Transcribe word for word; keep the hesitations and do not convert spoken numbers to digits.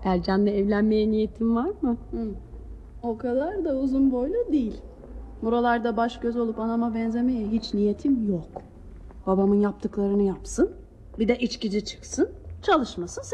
Ercan'la evlenmeye niyetin var mı? Hı. O kadar da uzun boylu değil. Buralarda baş göz olup anama benzemeye hiç niyetim yok. Babamın yaptıklarını yapsın, bir de içkici çıksın, çalışmasın.